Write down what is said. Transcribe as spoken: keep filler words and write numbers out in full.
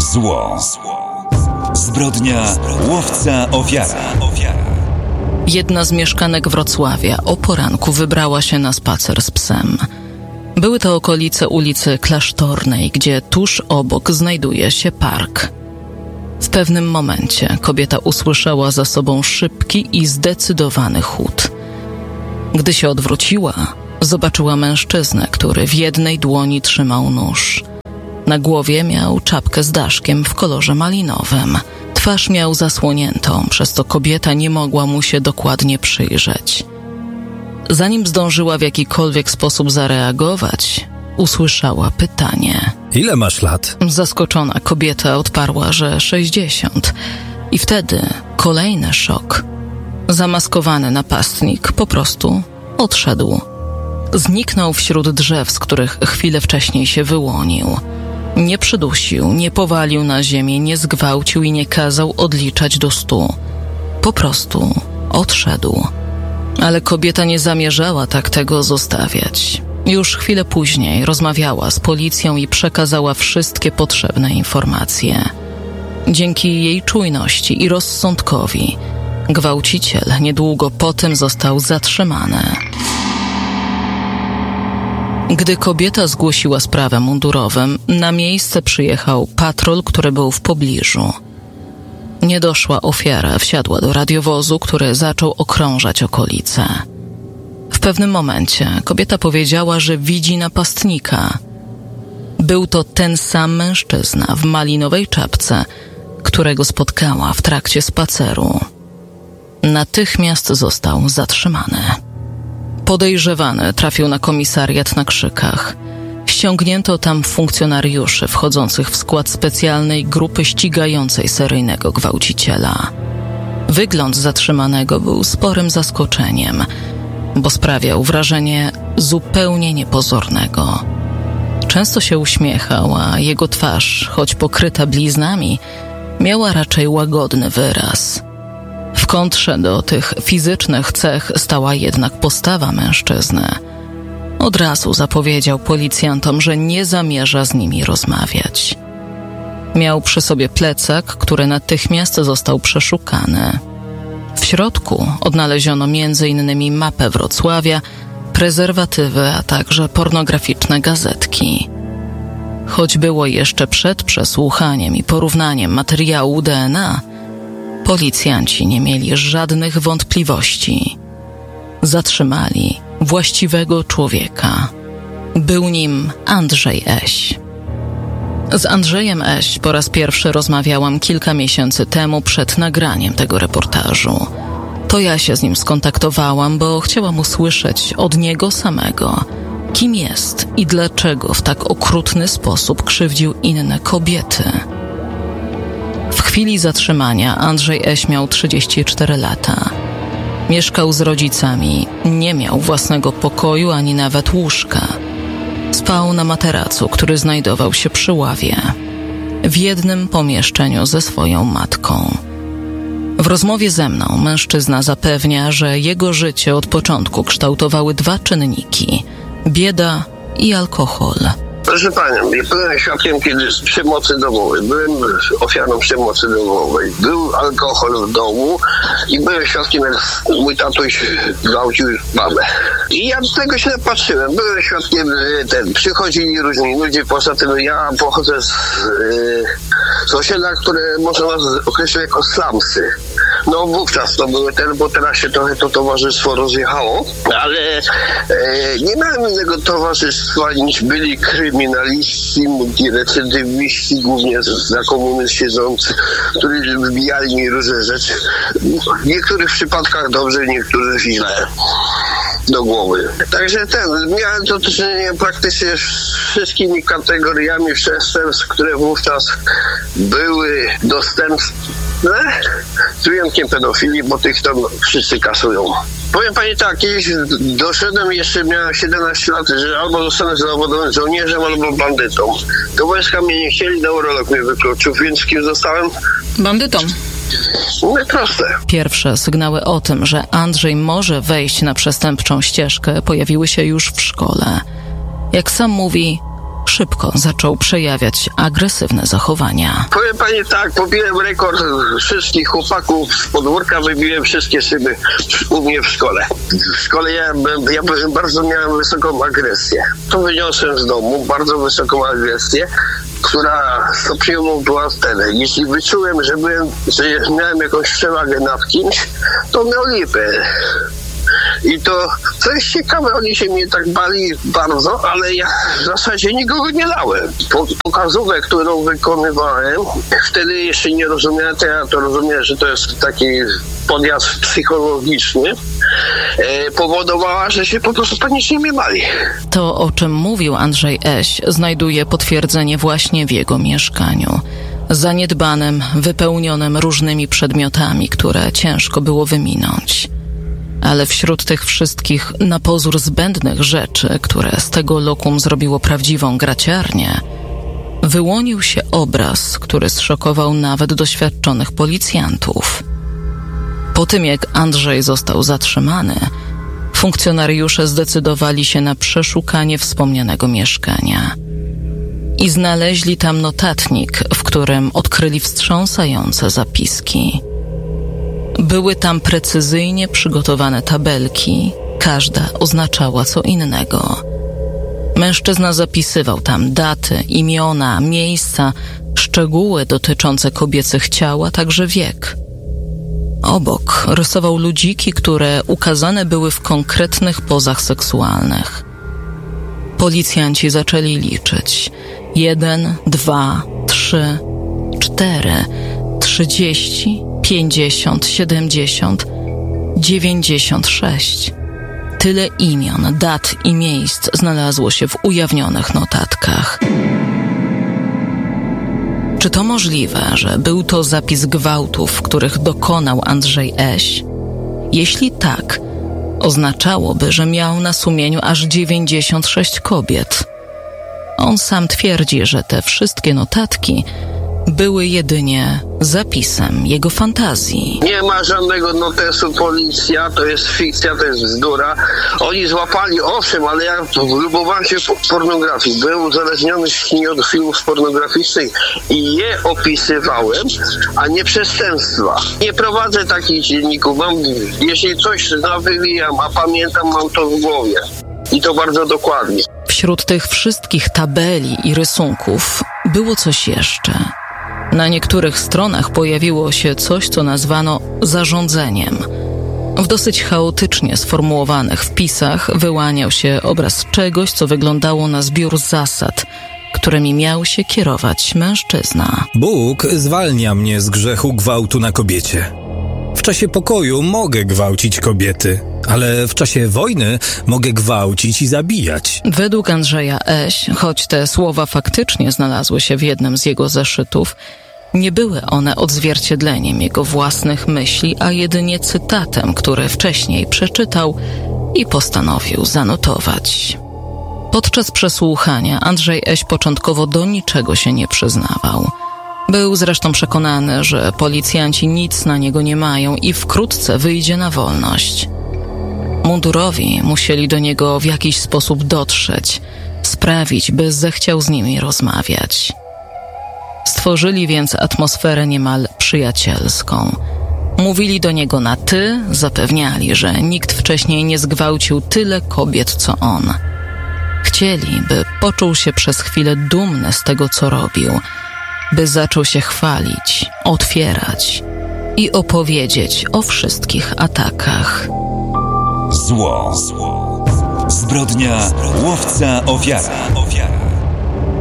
Zło. Zbrodnia, łowca, ofiara. Jedna z mieszkanek Wrocławia o poranku wybrała się na spacer z psem. Były to okolice ulicy Klasztornej, gdzie tuż obok znajduje się park. W pewnym momencie kobieta usłyszała za sobą szybki i zdecydowany chód. Gdy się odwróciła, zobaczyła mężczyznę, który w jednej dłoni trzymał nóż. Na głowie miał czapkę z daszkiem w kolorze malinowym. Twarz miał zasłoniętą, przez co kobieta nie mogła mu się dokładnie przyjrzeć. Zanim zdążyła w jakikolwiek sposób zareagować, usłyszała pytanie. Ile masz lat? Zaskoczona kobieta odparła, że sześćdziesiąt. I wtedy kolejny szok. Zamaskowany napastnik po prostu odszedł. Zniknął wśród drzew, z których chwilę wcześniej się wyłonił. Nie przydusił, nie powalił na ziemię, nie zgwałcił i nie kazał odliczać do stu. Po prostu odszedł. Ale kobieta nie zamierzała tak tego zostawiać. Już chwilę później rozmawiała z policją i przekazała wszystkie potrzebne informacje. Dzięki jej czujności i rozsądkowi gwałciciel niedługo potem został zatrzymany. Gdy kobieta zgłosiła sprawę mundurowym, na miejsce przyjechał patrol, który był w pobliżu. Niedoszła ofiara wsiadła do radiowozu, który zaczął okrążać okolice. W pewnym momencie kobieta powiedziała, że widzi napastnika. Był to ten sam mężczyzna w malinowej czapce, którego spotkała w trakcie spaceru. Natychmiast został zatrzymany. Podejrzewany trafił na komisariat na Krzykach. Ściągnięto tam funkcjonariuszy wchodzących w skład specjalnej grupy ścigającej seryjnego gwałciciela. Wygląd zatrzymanego był sporym zaskoczeniem, bo sprawiał wrażenie zupełnie niepozornego. Często się uśmiechał, a jego twarz, choć pokryta bliznami, miała raczej łagodny wyraz. W kontrze do tych fizycznych cech stała jednak postawa mężczyzny. Od razu zapowiedział policjantom, że nie zamierza z nimi rozmawiać. Miał przy sobie plecak, który natychmiast został przeszukany. W środku odnaleziono między innymi mapę Wrocławia, prezerwatywy, a także pornograficzne gazetki. Choć było jeszcze przed przesłuchaniem i porównaniem materiału D N A, policjanci nie mieli żadnych wątpliwości. Zatrzymali właściwego człowieka. Był nim Andrzej Eś. Z Andrzejem Eś po raz pierwszy rozmawiałam kilka miesięcy temu przed nagraniem tego reportażu. To ja się z nim skontaktowałam, bo chciałam usłyszeć od niego samego, kim jest i dlaczego w tak okrutny sposób krzywdził inne kobiety. W chwili zatrzymania Andrzej Eś miał trzydzieści cztery lata. Mieszkał z rodzicami, nie miał własnego pokoju ani nawet łóżka. Spał na materacu, który znajdował się przy ławie, w jednym pomieszczeniu ze swoją matką. W rozmowie ze mną mężczyzna zapewnia, że jego życie od początku kształtowały dwa czynniki – bieda i alkohol. Proszę Panią, byłem świadkiem kiedyś przemocy domowej, byłem ofiarą przemocy domowej, był alkohol w domu i byłem świadkiem, jak mój tatuś gwałcił mamę. I ja do tego się napatrzyłem, byłem świadkiem, ten, przychodzili różni ludzie, poza tym ja pochodzę z, z osiedla, które można określić jako slumsy. No wówczas to były ten, bo teraz się trochę to towarzystwo rozjechało, ale e, nie miałem innego towarzystwa niż byli kryminaliści, multirecydywiści, głównie za komuny siedzący, którzy wybijali mi różne rzeczy. W niektórych przypadkach dobrze, w niektórych źle do głowy. Także ten, miałem do czynienia praktycznie z wszystkimi kategoriami przestępstw, które wówczas były dostępne, z wyjątkiem pedofilii, bo tych tam wszyscy kasują. Powiem Pani tak, kiedyś doszedłem, jeszcze miałem siedemnaście lat, że albo zostanę zawodowym żołnierzem, albo bandytą. Do wojska mnie nie chcieli, neurolog mnie wykluczył, więc kim zostałem? Bandytą. No proste. Pierwsze sygnały o tym, że Andrzej może wejść na przestępczą ścieżkę, pojawiły się już w szkole. Jak sam mówi, szybko zaczął przejawiać agresywne zachowania. Powiem pani tak, pobiłem rekord wszystkich chłopaków z podwórka, wybiłem wszystkie szyby u mnie w szkole. W szkole ja, byłem, ja byłem, bardzo miałem wysoką agresję. To wyniosłem z domu, bardzo wysoką agresję, która stopniowo była wtedy. Jeśli wyczułem, że, byłem, że miałem jakąś przewagę nad kimś, to miał lipę. I to, co jest ciekawe, oni się mnie tak bali bardzo, ale ja w zasadzie nikogo nie lałem. Po, pokazówkę, którą wykonywałem, wtedy jeszcze nie rozumiałem, to ja to rozumiem, że to jest taki podjazd psychologiczny, e, powodowała, że się po prostu panicznie mnie bali. To, o czym mówił Andrzej Eś, znajduje potwierdzenie właśnie w jego mieszkaniu. Zaniedbanym, wypełnionym różnymi przedmiotami, które ciężko było wyminąć. Ale wśród tych wszystkich na pozór zbędnych rzeczy, które z tego lokum zrobiło prawdziwą graciarnię, wyłonił się obraz, który zszokował nawet doświadczonych policjantów. Po tym, jak Andrzej został zatrzymany, funkcjonariusze zdecydowali się na przeszukanie wspomnianego mieszkania i znaleźli tam notatnik, w którym odkryli wstrząsające zapiski. Były tam precyzyjnie przygotowane tabelki, każda oznaczała co innego. Mężczyzna zapisywał tam daty, imiona, miejsca, szczegóły dotyczące kobiecych ciał, a także wiek. Obok rysował ludziki, które ukazane były w konkretnych pozach seksualnych. Policjanci zaczęli liczyć. Jeden, dwa, trzy, cztery, trzydzieści, pięćdziesiąt, siedemdziesiąt, dziewięćdziesiąt sześć. Tyle imion, dat i miejsc znalazło się w ujawnionych notatkach. Czy to możliwe, że był to zapis gwałtów, których dokonał Andrzej Eś? Jeśli tak, oznaczałoby, że miał na sumieniu aż dziewięćdziesiąt sześć kobiet. On sam twierdzi, że te wszystkie notatki były jedynie zapisem jego fantazji. Nie ma żadnego notesu policja, to jest fikcja, to jest bzdura. Oni złapali, owszem, ale ja lubowałem się po pornografii. Byłem uzależniony w kinie od filmów pornograficznych i je opisywałem, a nie przestępstwa. Nie prowadzę takich dzienników. Mam, jeśli coś nawywijam, a pamiętam, mam to w głowie. I to bardzo dokładnie. Wśród tych wszystkich tabeli i rysunków było coś jeszcze. Na niektórych stronach pojawiło się coś, co nazwano zarządzeniem. W dosyć chaotycznie sformułowanych wpisach wyłaniał się obraz czegoś, co wyglądało na zbiór zasad, którymi miał się kierować mężczyzna. Bóg zwalnia mnie z grzechu gwałtu na kobiecie. W czasie pokoju mogę gwałcić kobiety, ale w czasie wojny mogę gwałcić i zabijać. Według Andrzeja Eś, choć te słowa faktycznie znalazły się w jednym z jego zeszytów, nie były one odzwierciedleniem jego własnych myśli, a jedynie cytatem, który wcześniej przeczytał i postanowił zanotować. Podczas przesłuchania Andrzej Eś początkowo do niczego się nie przyznawał. Był zresztą przekonany, że policjanci nic na niego nie mają i wkrótce wyjdzie na wolność. Mundurowi musieli do niego w jakiś sposób dotrzeć, sprawić, by zechciał z nimi rozmawiać. Stworzyli więc atmosferę niemal przyjacielską. Mówili do niego na ty, zapewniali, że nikt wcześniej nie zgwałcił tyle kobiet, co on. Chcieli, by poczuł się przez chwilę dumny z tego, co robił, by zaczął się chwalić, otwierać i opowiedzieć o wszystkich atakach. Zło. Zbrodnia łowca ofiara.